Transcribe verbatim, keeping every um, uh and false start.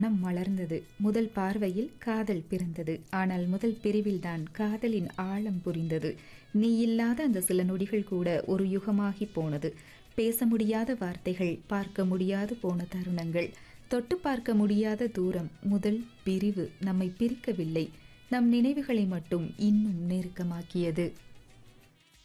மனம் மலர்ந்தது. முதல் பார்வையில் காதல் பிறந்தது. ஆனால் முதல் பிரிவில்தான் காதலின் ஆழம் புரிந்தது. நீ இல்லாத அந்த சில நொடிகள் கூட ஒரு யுகமாகி போனது. பேச முடியாத வார்த்தைகள், பார்க்க முடியாது போன தருணங்கள், தொட்டு பார்க்க முடியாத தூரம். முதல் பிரிவு நம்மை பிரிக்கவில்லை, நம் நினைவுகளை மட்டும் இன்னும் நெருக்கமாக்கியது.